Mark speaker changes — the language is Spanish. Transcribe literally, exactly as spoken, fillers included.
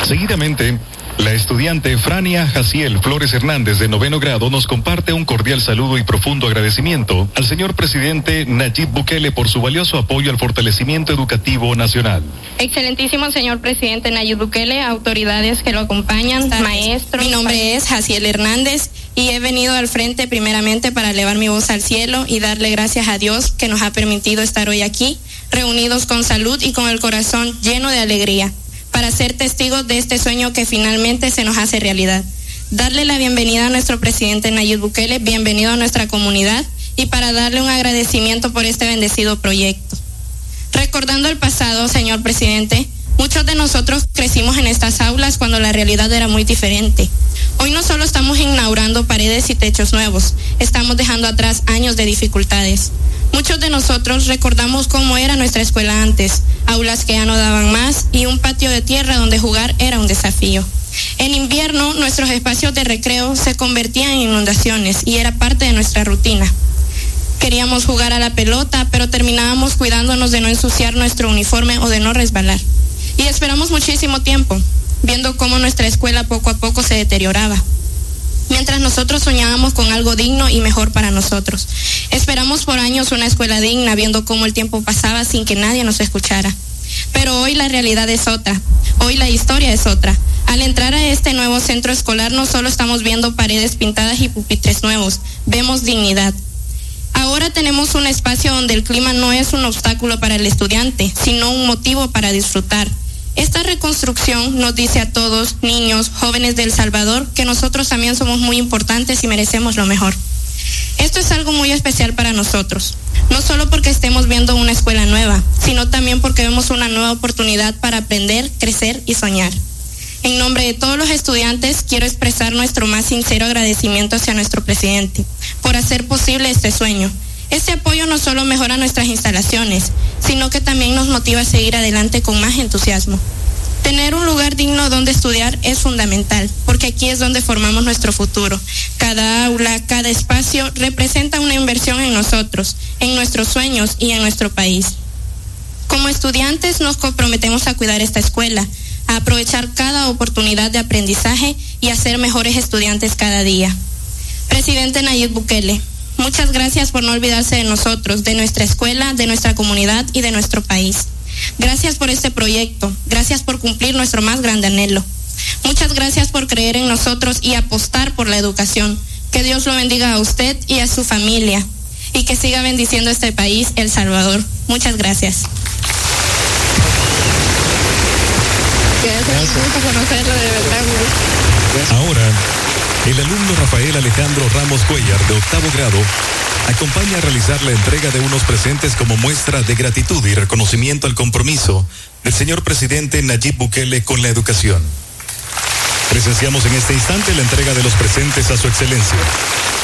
Speaker 1: Seguidamente, la estudiante Frania Jaciel Flores Hernández, de noveno grado, nos comparte un cordial saludo y profundo agradecimiento al señor presidente Nayib Bukele por su valioso apoyo al fortalecimiento educativo nacional.
Speaker 2: Excelentísimo señor presidente Nayib Bukele, autoridades que lo acompañan, maestros.
Speaker 3: Mi nombre es Jaciel Hernández y he venido al frente primeramente para elevar mi voz al cielo y darle gracias a Dios que nos ha permitido estar hoy aquí, reunidos con salud y con el corazón lleno de alegría, para ser testigos de este sueño que finalmente se nos hace realidad. Darle la bienvenida a nuestro presidente Nayib Bukele, bienvenido a nuestra comunidad, y para darle un agradecimiento por este bendecido proyecto. Recordando el pasado, señor presidente, muchos de nosotros crecimos en estas aulas cuando la realidad era muy diferente. Hoy no solo estamos inaugurando paredes y techos nuevos, estamos dejando atrás años de dificultades. Muchos de nosotros recordamos cómo era nuestra escuela antes, aulas que ya no daban más y un patio de tierra donde jugar era un desafío. En invierno, nuestros espacios de recreo se convertían en inundaciones y era parte de nuestra rutina. Queríamos jugar a la pelota, pero terminábamos cuidándonos de no ensuciar nuestro uniforme o de no resbalar. Y esperamos muchísimo tiempo, viendo cómo nuestra escuela poco a poco se deterioraba, mientras nosotros soñábamos con algo digno y mejor para nosotros. Esperamos por años una escuela digna, viendo cómo el tiempo pasaba sin que nadie nos escuchara. Pero hoy la realidad es otra, hoy la historia es otra. Al entrar a este nuevo centro escolar no solo estamos viendo paredes pintadas y pupitres nuevos, vemos dignidad. Ahora tenemos un espacio donde el clima no es un obstáculo para el estudiante, sino un motivo para disfrutar. Esta reconstrucción nos dice a todos, niños, jóvenes de El Salvador, que nosotros también somos muy importantes y merecemos lo mejor. Esto es algo muy especial para nosotros, no solo porque estemos viendo una escuela nueva, sino también porque vemos una nueva oportunidad para aprender, crecer y soñar. En nombre de todos los estudiantes, quiero expresar nuestro más sincero agradecimiento hacia nuestro presidente por hacer posible este sueño. Este apoyo no solo mejora nuestras instalaciones, sino que también nos motiva a seguir adelante con más entusiasmo. Tener un lugar digno donde estudiar es fundamental, porque aquí es donde formamos nuestro futuro. Cada aula, cada espacio representa una inversión en nosotros, en nuestros sueños y en nuestro país. Como estudiantes nos comprometemos a cuidar esta escuela, a aprovechar cada oportunidad de aprendizaje y a ser mejores estudiantes cada día. Presidente Nayib Bukele, muchas gracias por no olvidarse de nosotros, de nuestra escuela, de nuestra comunidad y de nuestro país. Gracias por este proyecto, gracias por cumplir nuestro más grande anhelo. Muchas gracias por creer en nosotros y apostar por la educación. Que Dios lo bendiga a usted y a su familia y que siga bendiciendo este país, El Salvador. Muchas gracias.
Speaker 2: Gracias. Por conocerlo, de verdad.
Speaker 1: Ahora, el alumno Rafael Alejandro Ramos Cuellar, de octavo grado, acompaña a realizar la entrega de unos presentes como muestra de gratitud y reconocimiento al compromiso del señor presidente Nayib Bukele con la educación. Presenciamos en este instante la entrega de los presentes a su excelencia.